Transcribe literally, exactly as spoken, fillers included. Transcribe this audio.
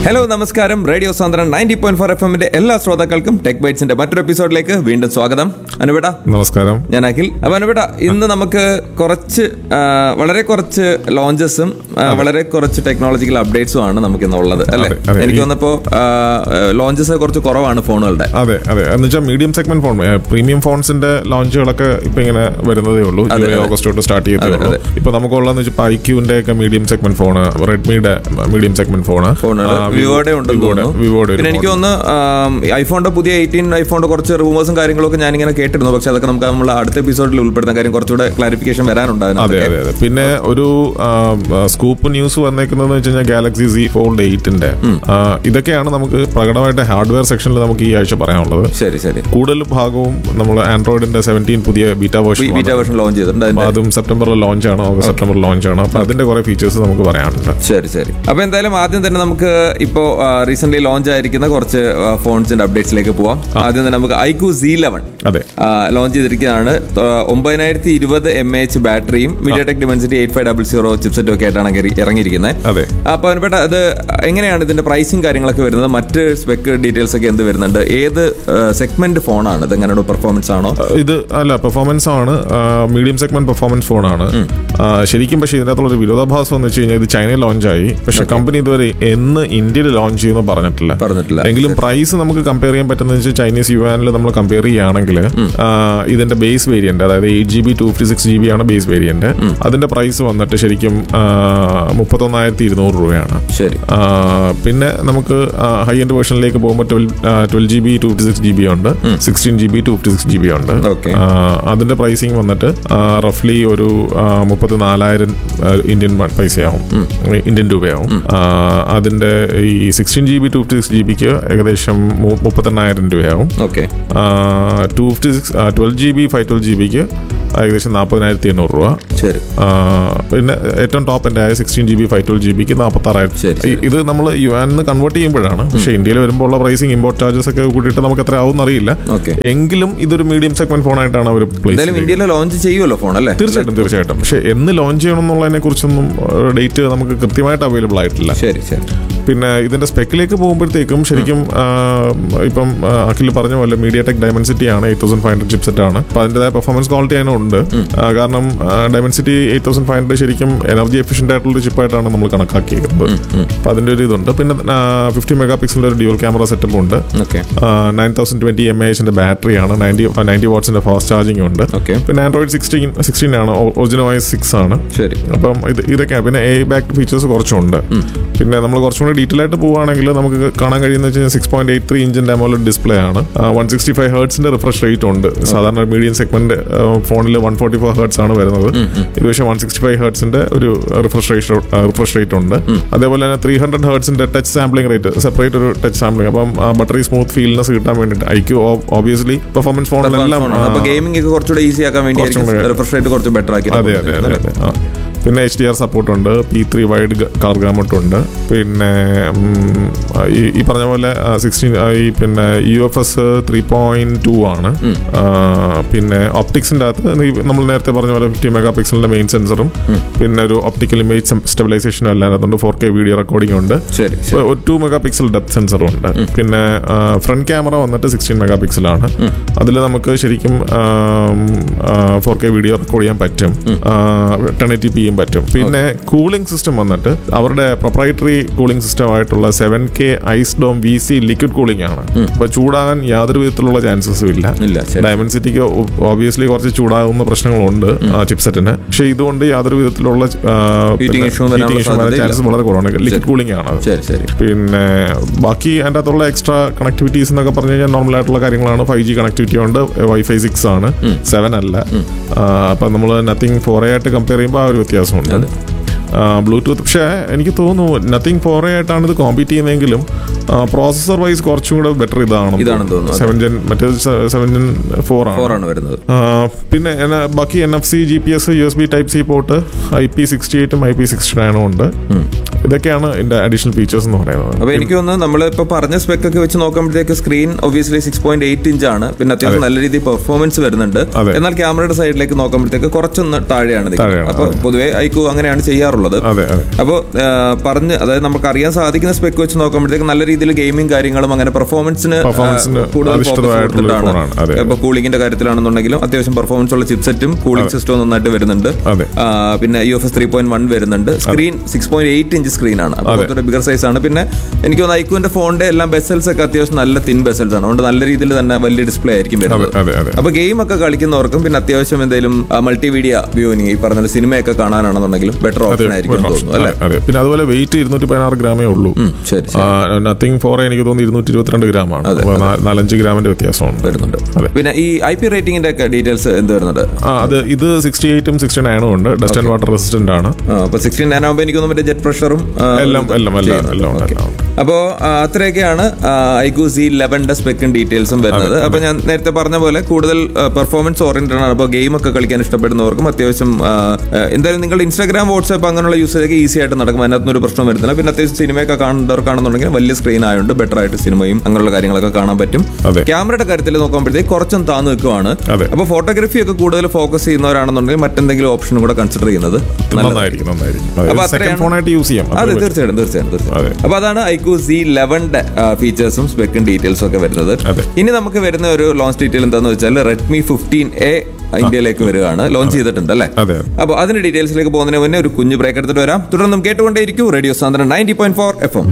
Hello നമസ്കാരം. Radio സാന്ദ്രൻ ninety point four F എമ്മിന്റെ എല്ലാ ശ്രോതാക്കൾക്കും ടെക് ബൈറ്റ്സിന്റെ മറ്റൊരു എപ്പിസോഡിലേക്ക് വീണ്ടും സ്വാഗതം. അനുപേട നമസ്കാരം. ഞാൻ അഖിൽ. അപ്പൊ അനുപേട, ഇന്ന് നമുക്ക് കുറച്ച് വളരെ കുറച്ച് ലോഞ്ചസും വളരെ കുറച്ച് ടെക്നോളജിക്കൽ അപ്ഡേറ്റ്സും ആണ് നമുക്ക് ഇന്നുള്ളത്, അല്ലെ? എനിക്ക് തോന്നപ്പോ ലോഞ്ചസ് കുറച്ച് കുറവാണ് ഫോണുകളുടെ. അതെ അതെ എന്ന് വെച്ചാൽ മീഡിയം സെഗ്മെന്റ് ഫോൺ, പ്രീമിയം ഫോൺസിന്റെ ലോഞ്ചുകളൊക്കെ ഇപ്പൊ ഇങ്ങനെ വരുന്നതേ ഉള്ളൂ. ഓഗസ്റ്റ് തൊട്ട് സ്റ്റാർട്ട് ചെയ്തേ. ഇപ്പൊ നമുക്കുള്ളതെന്ന് വെച്ചാൽ ഐക്യൂന്റെ ഒക്കെ medium segment phone, റെഡ്മിയുടെ medium segment phone, വിവോയുടെ ഉണ്ടെന്ന് തോന്നുന്നു. പിന്നെ എനിക്ക് തോന്നുന്നു ഐഫോണിന്റെ പുതിയ എയ്റ്റീൻ ഐഫോണിന്റെ കുറച്ച് റൂമേഴ്സും കാര്യങ്ങളൊക്കെ ഞാനിങ്ങനെ കേട്ടിരുന്നു. പക്ഷെ അതൊക്കെ നമുക്ക് നമ്മൾ അടുത്ത എപ്പിസോഡിൽ ഉൾപ്പെടുന്ന കാര്യം കുറച്ചുകൂടെ ക്ലാരിഫിക്കേഷൻ വരാനുണ്ടായിരുന്നു. അതെ അതെ അതെ പിന്നെ ഒരു സ്കൂപ്പ് ന്യൂസ് വന്നേക്കുന്നതെന്ന് വെച്ച് കഴിഞ്ഞാൽ ഗാലക്സി Z ഫോൾഡ് എയ്റ്റിന്റെ ഇതൊക്കെയാണ് നമുക്ക് പ്രകടമായിട്ട് ഹാർഡ്വെയർ സെക്ഷനിൽ നമുക്ക് ഈ ആഴ്ച പറയാനുള്ളത്. ശരി ശരി കൂടുതൽ ഭാഗവും നമ്മൾ ആൻഡ്രോയിഡിന്റെ സെവൻറ്റീൻ പുതിയ beta version beta version launch ചെയ്തിട്ടുണ്ട്. അതും സെപ്റ്റംബറിൽ ലോഞ്ച് ആണ്, ഓഗസ്റ്റ് സെപ്റ്റംബർ ലോഞ്ച് ആണ്. അപ്പൊ അതിന്റെ കുറെ ഫീച്ചേഴ്സ് നമുക്ക് പറയാനുണ്ട്. ശരി ശരി അപ്പൊ എന്തായാലും ആദ്യം തന്നെ നമുക്ക് ഇപ്പോ റീസെന്റ് ലോഞ്ച് ആയിരിക്കുന്ന കുറച്ച് ഫോൺസിന്റെ അപ്ഡേറ്റ്സിലേക്ക് പോവാം. ആദ്യം തന്നെ നമുക്ക് ഐക്യു Z ലെവൻ ലോഞ്ച് ചെയ്തിരിക്കുന്നതാണ്. ഒമ്പതിനായിരത്തി ഇരുപത് M H ബാറ്ററിയും മീഡിയാടെക് Dimensity eight five double zero ചിപ്സെറ്റും ഒക്കെ ആയിട്ടാണ് ഇറങ്ങിയിരിക്കുന്നത്. അപ്പൊ അതിനെപ്പെട്ട അത് എങ്ങനെയാണ് ഇതിന്റെ പ്രൈസിങ് കാര്യങ്ങളൊക്കെ വരുന്നത്, മറ്റ് സ്പെക് ഡീറ്റെയിൽസ് ഒക്കെ എന്ത് വരുന്നുണ്ട്, ഏത് സെഗ്മെന്റ് ഫോണാണ് ഇത്, എങ്ങനെയാണ് പെർഫോമൻസ് ആണോ? ഇത് അല്ല, പെർഫോമൻസ് ആണ്, മീഡിയം സെഗ്മെന്റ് പെർഫോമൻസ് ഫോണാണ് ശരിക്കും. പക്ഷേ ഇതിനകത്തുള്ള ഒരു വിരോധാഭാസം എന്ന് വെച്ച് കഴിഞ്ഞാൽ ഇത് ചൈനയിൽ ലോഞ്ചായി, പക്ഷെ കമ്പനി ഇതുവരെ എന്ന് ഇന്ത്യയിൽ ലോഞ്ച് ചെയ്യുന്നു പറഞ്ഞിട്ടില്ല പറഞ്ഞിട്ടില്ല എങ്കിലും പ്രൈസ് നമുക്ക് കമ്പയർ ചെയ്യാൻ പറ്റുന്ന വെച്ചാൽ ചൈനീസ് യുവാനിൽ നമ്മൾ കമ്പയർ ചെയ്യുകയാണെങ്കിൽ ഇതിന്റെ ബേസ് വേരിയന്റ്, അതായത് eight G B to fifty six G B ആണ് ബേസ് വേരിയന്റ്. അതിന്റെ പ്രൈസ് വന്നിട്ട് ശരിക്കും മുപ്പത്തൊന്നായിരത്തി ഇരുന്നൂറ് രൂപയാണ്. പിന്നെ നമുക്ക് ഹൈ എൻഡ് വേർഷനിലേക്ക് പോകുമ്പോൾ twelve G B to fifty six G B ഉണ്ട്, sixteen G B to fifty six G B ഉണ്ട്. അതിന്റെ പ്രൈസിങ് വന്നിട്ട് റഫ്ലി ഒരു മുപ്പത്തിനാലായിരം ഇന്ത്യൻ പൈസയാവും, ഇന്ത്യൻ രൂപയാവും. അതിന്റെ ഈ sixteen G B to fifty six G ബിക്ക് ഏകദേശം മുപ്പത്തെണ്ണായിരം രൂപയാവും. To fifty six twelve G B five twelve G ബിക്ക് ഏകദേശം നാൽപ്പതിനായിരത്തി എണ്ണൂറ് രൂപ. പിന്നെ ഏറ്റവും ടോപ്പ് എൻ്റെ ആയ sixteen G B five twelve G ബിക്ക് നാൽപ്പത്തി ആറായിരത്തി. ഇത് നമ്മൾ യുവാനിന്ന് കൺവേർട്ട് ചെയ്യുമ്പോഴാണ്, പക്ഷേ ഇന്ത്യയിൽ വരുമ്പോൾ ഉള്ള പ്രൈസിങ് ഇമ്പോർട്ട് ചാർജസ് ഒക്കെ കൂട്ടിയിട്ട് നമുക്ക് എത്ര ആവും അറിയില്ല. എങ്കിലും ഇതൊരു മീഡിയം സെഗ്മെന്റ് ഫോണായിട്ടാണ് അവർ ഇന്ത്യയിൽ ലോഞ്ച് ചെയ്യുമല്ലോ ഫോൺ, അല്ലേ? തീർച്ചയായിട്ടും തീർച്ചയായിട്ടും പക്ഷേ എന്ന് ലോഞ്ച് ചെയ്യണം എന്നുള്ളതിനെ കുറിച്ചൊന്നും ഡേറ്റ് നമുക്ക് കൃത്യമായിട്ട് അവൈലബിൾ ആയിട്ടില്ല. ശരി ശരി പിന്നെ ഇതിന്റെ സ്പെക്കിലേക്ക് പോകുമ്പോഴത്തേക്കും ശരിക്കും ഇപ്പം അഖിൽ പറഞ്ഞ പോലെ മീഡിയാടെക് ഡൈമെൻസിറ്റി ആണ്, eight thousand five hundred chipset ആണ്. അപ്പൊ അതിന്റേതായ പെർഫോമൻസ് ക്വാളിറ്റി അതിനുണ്ട്. കാരണം Dimensity eight thousand five hundred ശരിക്കും എനർജി എഫിഷ്യന്റ് ആയിട്ടുള്ള ചിപ്പായിട്ടാണ് നമ്മൾ കണക്കാക്കിയിരിക്കുന്നത്. അപ്പൊ അതിന്റെ ഒരു ഇതുണ്ട്. പിന്നെ ഫിഫ്റ്റി മെഗാ പിക്സലിന്റെ ഒരു ഡ്യുവൽ ക്യാമറ സെറ്റപ്പ് ഉണ്ട്. Nine thousand twenty M എച്ചിന്റെ battery ആണ്, നയൻറ്റി നയൻറ്റി വാട്ട്സിന്റെ ഫാസ്റ്റ് ചാർജിംഗ് ഉണ്ട്. പിന്നെ ആൻഡ്രോയിഡ് സിക്സ്റ്റീൻ സിക്സ്റ്റീൻ ആണ്, ഒറിജിനൽ വോയിസ് സിക്സ് ആണ്. അപ്പം ഇത് ഇതൊക്കെ പിന്നെ എ ബാക്ക് ഫീച്ചേഴ്സ് കുറച്ചുണ്ട്. പിന്നെ നമ്മൾ കുറച്ചും കൂടി ഡീറ്റെയിൽ ആയിട്ട് പോവുകയാണെങ്കിൽ നമുക്ക് കാണാൻ കഴിയുന്ന വെച്ചാൽ six point eight three ഇഞ്ചിന്റെ AMOLED display ആണ്. One sixty five ഹേർട്സിന്റെ refresh rate ഉണ്ട്. സാധാരണ മീഡിയം സെഗ്മെന്റ് ഫോണിൽ വൺ ഫോർട്ടി ഫോർ ഹേർട്സ് ആണ് വരുന്നത്. ഇത് പക്ഷേ വൺ സിക്സ്റ്റി ഫൈവ് ഹേർട്സിന്റെ ഒരു റിഫ്രഷ് റേറ്റ് റിഫ്രഷ് റേറ്റ് ഉണ്ട്. അതേപോലെ തന്നെ three hundred ഹേർട്സിന്റെ touch sampling rate, separate ഒരു ടച്ച് സാമ്പിളിംഗ്. അപ്പം ബട്ടറി സ്മൂത്ത് ഫീൽനെസ് കിട്ടാൻ വേണ്ടിയിട്ട് ഐക്യു ഓബിയസ്ലി പെർഫോമൻസ് ഫോണിലെല്ലാം ഗെയിമിംഗ് കുറച്ചുകൂടെ ഈസി ആക്കാൻ വേണ്ടി റിഫ്രഷ് റേറ്റ് കുറച്ച് ബെറ്റർ ആക്കി. അതെ അതെ അതെ പിന്നെ എച്ച് ഡി ആർ സപ്പോർട്ട് ഉണ്ട്, P three wide colour gamut ഉണ്ട്. പിന്നെ ഈ പറഞ്ഞ പോലെ സിക്സ്റ്റീൻ ഈ പിന്നെ U F S three point two ആണ്. പിന്നെ ഒപ്റ്റിക്സിന്റെ അകത്ത് നമ്മൾ നേരത്തെ പറഞ്ഞ പോലെ ഫിഫ്റ്റി മെഗാ പിക്സലിന്റെ മെയിൻ സെൻസറും പിന്നെ ഒരു ഒപ്റ്റിക്കൽ ഇമേജ് സ്റ്റെബിലൈസേഷനും എല്ലാം അതുകൊണ്ട് ഫോർ കെ വീഡിയോ റെക്കോർഡിംഗ് ഉണ്ട്. ഒരു ടു മെഗാ പിക്സൽ ഡെപ്ത് സെൻസറും ഉണ്ട്. പിന്നെ ഫ്രണ്ട് ക്യാമറ വന്നിട്ട് സിക്സ്റ്റീൻ മെഗാ പിക്സലാണ്. അതിൽ നമുക്ക് ശരിക്കും ഫോർ കെ വീഡിയോ റെക്കോർഡ് ചെയ്യാൻ പറ്റും, ടെൻ എയ്റ്റി പി പറ്റും. പിന്നെ കൂളിംഗ് സിസ്റ്റം വന്നിട്ട് അവരുടെ പ്രൊപ്രൈറ്ററി കൂളിംഗ് സിസ്റ്റം ആയിട്ടുള്ള seven K ice dome V C liquid cooling ആണ്. അപ്പൊ ചൂടാകാൻ യാതൊരു വിധത്തിലുള്ള ചാൻസസും ഇല്ല. ഡൈമെൻസിറ്റിക്ക് ഓബിയസ്ലി കുറച്ച് ചൂടാകുന്ന പ്രശ്നങ്ങളുണ്ട് ചിപ്സെറ്റിന്, പക്ഷെ ഇതുകൊണ്ട് യാതൊരു വിധത്തിലുള്ള ചാൻസസ് വളരെ കുറവാണ്. ലിക്വിഡ് കൂളിംഗ് ആണ്. പിന്നെ ബാക്കി അതിൻ്റെ അകത്തുള്ള എക്സ്ട്രാ കണക്ടിവിറ്റീസ് എന്നൊക്കെ പറഞ്ഞു കഴിഞ്ഞാൽ നോർമൽ ആയിട്ടുള്ള കാര്യങ്ങളാണ്. ഫൈവ് ജി കണക്ടിവിറ്റി ഉണ്ട്, വൈഫൈ സിക്സ് ആണ്, സെവൻ അല്ല. അപ്പൊ നമ്മൾ നത്തിങ് ഫോർ എ ആയിട്ട് കമ്പയർ ചെയ്യുമ്പോൾ ആ ഒരു വ്യത്യാസമുണ്ട്. ബ്ലൂടൂത്ത് പക്ഷേ എനിക്ക് തോന്നുന്നു നത്തിങ് ഫോർ എ ആയിട്ടാണ് ഇത് കോമ്പീറ്റ് ചെയ്യുന്നതെങ്കിലും പ്രോസസർ വൈസ് കുറച്ചും കൂടെ ബെറ്റർ ഇതാണ് സെവൻ ജെൻ മറ്റേത് സെവൻ ജെൻ ഫോർ ആണ് വരുന്നത്. പിന്നെ ബാക്കി N F C, G P S, U S B type C port, I P sixty എയ്റ്റും I P sixty നയനും ഉണ്ട്. ഇതൊക്കെയാണ് ഇതിന്റെ അഡീഷണൽ ഫീച്ചേഴ്സ് എന്ന് പറയുന്നത്. അപ്പോൾ എനിക്ക് തോന്നുന്നു നമ്മൾ ഇപ്പോൾ പറഞ്ഞ സ്പെക് ഒക്കെ വെച്ച് നോക്കുമ്പോഴത്തേക്ക് screen obviously six point eight inch ആണ്. പിന്നെ അത്യാവശ്യം നല്ല രീതിയിൽ പെർഫോമൻസ് വരുന്നുണ്ട്. എന്നാൽ ക്യാമറയുടെ സൈഡിലേക്ക് നോക്കുമ്പോഴത്തേക്ക് കുറച്ചൊന്ന് താഴെയാണ്. അപ്പോൾ പൊതുവെ ഐക്യു അങ്ങനെയാണ് ചെയ്യാറുള്ളത്. വന്നിട്ടുള്ളത്. അപ്പോൾ പറഞ്ഞ് അതായത് നമുക്ക് അറിയാൻ സാധിക്കുന്ന സ്പെക്ക് വെച്ച് നോക്കുമ്പോഴത്തേക്ക് നല്ല രീതിയിൽ ഗെയിമിംഗ് കാര്യങ്ങളും അങ്ങനെ പെർഫോമൻസിന് കൂടുതൽ ഫോക്കസ് കൊടുത്തിട്ടാണ്. ഇപ്പൊ കൂളിംഗിന്റെ കാര്യത്തിലാണെന്നുണ്ടെങ്കിലും അത്യാവശ്യം പെർഫോമൻസ് ഉള്ള ചിപ്സെറ്റും കൂളിംഗ് സിസ്റ്റവും നന്നായിട്ട് വരുന്നുണ്ട്. പിന്നെ U F S three point one വരുന്നുണ്ട്. Screen six point eight inch screen ആണ്, കുറച്ചുകൂടെ ബിഗർ സൈസ് ആണ്. പിന്നെ എനിക്ക് തോന്നുന്നു ഐക്യൂന്റെ ഫോണിന്റെ എല്ലാം ബെസൽസ് ഒക്കെ അത്യാവശ്യം നല്ല തിൻ ബെസൽസ് ആണ്, അതുകൊണ്ട് നല്ല രീതിയിൽ തന്നെ വലിയ ഡിസ്പ്ലേ ആയിരിക്കും വരുന്നത്. അപ്പൊ ഗെയിം ഒക്കെ കളിക്കുന്നവർക്കും പിന്നെ അത്യാവശ്യം എന്തെങ്കിലും മൾട്ടിമീഡിയ വ്യൂവിംഗ് ഈ പറഞ്ഞ സിനിമയൊക്കെ കാണാനാണെന്നുണ്ടെങ്കിലും ബെറ്റർ ഓപ്ഷൻ ആയിരിക്കും തോന്നുന്നു അല്ലേ. പിന്നെ അതുപോലെ വെയിറ്റ് ഇരുന്നൂറ്റി പതിനാറ് ഗ്രാമേ ഉള്ളൂ. നത്തിങ് ഫോർ എനിക്ക് തോന്നുന്നു ഇരുന്നൂറ്റി ഇരുപത്തിരണ്ട് ഗ്രാം ആണ്, നാലഞ്ച് ഗ്രാമിന്റെ വ്യത്യാസമാണ് വരുന്നുണ്ട്. പിന്നെ ഈ ഐ പി റേറ്റിംഗിന്റെ ഒക്കെ ഡീറ്റെയിൽസ് എന്ത് വരുന്നത്? അത് ഇത് സിക്സ്റ്റി എയ്റ്റും സിക്സ്റ്റി നയനും ഉണ്ട്, ഡസ്റ്റ് ആൻഡ് വാട്ടർ റെസിസ്റ്റന്റ് ആണ്. അപ്പൊ സിക്സ്റ്റി നയൻ ആകുമ്പോൾ എനിക്ക് തോന്നുന്നു ജെറ്റ് പ്രഷറും എല്ലാം എല്ലാം എല്ലാം. അപ്പോ അത്രയൊക്കെയാണ് ഐക്യു സി ലെവന്റെ സ്പെക്കും ഡീറ്റെയിൽസും വരുന്നത്. അപ്പൊ ഞാൻ നേരത്തെ പറഞ്ഞ പോലെ കൂടുതൽ പെർഫോമൻസ് ഓറിയന്റഡ് ആണ്. അപ്പോൾ ഗെയിം ഒക്കെ കളിക്കാൻ ഇഷ്ടപ്പെടുന്നവർക്കും അത്യാവശ്യം എന്തായാലും നിങ്ങളുടെ ഇൻസ്റ്റാഗ്രാം വാട്സ്ആപ്പ് അങ്ങനെയുള്ള യൂസേജ് ഈസി ആയിട്ട് നടക്കും, അതിനകത്തൊന്നും ഒരു പ്രശ്നം വരുന്നില്ല. പിന്നെ അത്യാവശ്യം സിനിമയൊക്കെ കാണുന്നവർക്കാണെന്നുണ്ടെങ്കിൽ വലിയ സ്ക്രീൻ ആയതുകൊണ്ട് ബെറ്റർ ആയിട്ട് സിനിമയും അങ്ങനെയുള്ള കാര്യങ്ങളൊക്കെ കാണാൻ പറ്റും. ക്യാമറയുടെ കാര്യത്തിൽ നോക്കുമ്പോഴത്തേക്ക് കുറച്ചും താന്ന് നിൽക്കുവാണ്. അപ്പോൾ ഫോട്ടോഗ്രാഫി ഒക്കെ കൂടുതൽ ഫോക്കസ് ചെയ്യുന്നവരാണെന്നുണ്ടെങ്കിൽ മറ്റെന്തെങ്കിലും ഓപ്ഷനും കൂടെ കൺസിഡർ ചെയ്യുന്നത് നല്ലതായിരിക്കും. അതെ തീർച്ചയായിട്ടും തീർച്ചയായിട്ടും. അപ്പൊ അതാണ് ഐക്യു സി ലെവന്റെ ഫീച്ചേഴ്സും സ്പെക്കും ഡീറ്റെയിൽസും ഒക്കെ വരുന്നത്. ഇനി നമുക്ക് വരുന്ന ഒരു ലോഞ്ച് ഡീറ്റെയിൽ എന്താണെന്ന് വെച്ചാൽ റെഡ്മി ഫിഫ്റ്റീൻ എ ഇന്ത്യയിലേക്ക് വരികയാണ്, ലോഞ്ച് ചെയ്തിട്ടുണ്ട് അല്ലേ. അപ്പോൾ അതിന്റെ ഡീറ്റെയിൽസിലേക്ക് പോകുന്നതിന് മുന്നേ ഒരു കുഞ്ഞു ബ്രേക്ക് എടുത്തിട്ട് വരാം. തുടർന്നും കേട്ടുകൊണ്ടേയിരിക്കും radio സാന്ദ്രൻ ninety point four F M.